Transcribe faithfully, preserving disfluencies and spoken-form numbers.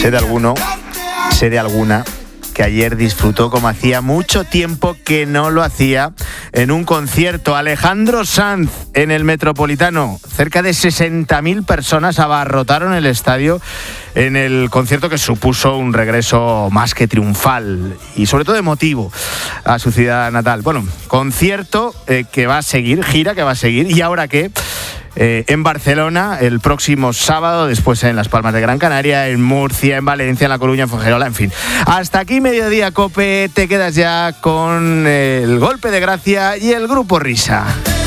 sé de alguno, sé de alguna que ayer disfrutó como hacía mucho tiempo que no lo hacía en un concierto. Alejandro Sanz en el Metropolitano. Cerca de sesenta mil personas abarrotaron el estadio en el concierto que supuso un regreso más que triunfal y sobre todo emotivo a su ciudad natal. Bueno, concierto eh, que va a seguir, gira que va a seguir. ¿Y ahora qué? Eh, en Barcelona el próximo sábado, después en Las Palmas de Gran Canaria, en Murcia, en Valencia, en La Coruña, en Fuengirola, en fin. Hasta aquí Mediodía Cope, te quedas ya con el Golpe de Gracia y el Grupo Risa.